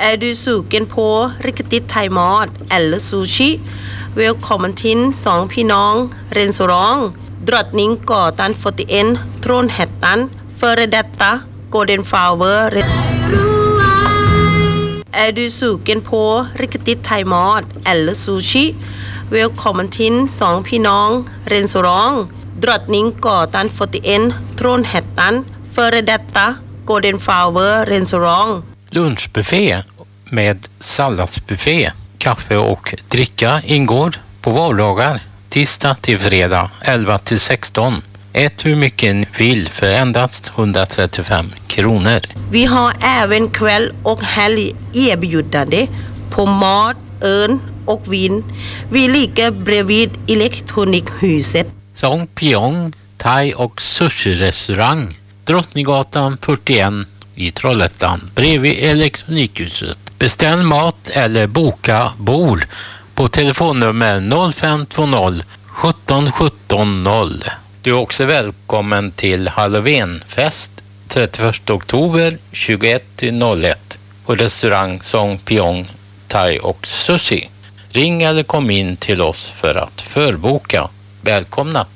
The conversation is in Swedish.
Är du sugen på riktigt thaimat eller sushi? Välkommen till Songพี่น้อง restaurang Drottning Gatan 41 Trollhättan före detta Golden Flower. Är du sugen på riktigt thaimat eller sushi? Välkommen till Songพี่น้อง restaurang Drottning Gatan 41 Trollhättan före detta Golden Flower restaurang. Lunchbuffé med salladsbuffé, kaffe och dricka ingår på vardagar, tisdag till fredag 11 till 16. Ät hur mycket ni vill för endast 135 kronor. Vi har även kväll och helg erbjudande på mat, öl och vin. Vi ligger bredvid Elektronikhuset. Song Pyong Thai och sushi-restaurang, Drottninggatan 41 i Trollhättan, bredvid Elektronikhuset. Beställ mat eller boka bord på telefonnummer 0520 17 17 0. Du är också välkommen till Halloweenfest 31 oktober 21-01 på restaurang Song Pyong Thai och Sushi. Ring eller kom in till oss för att förboka. Välkomna!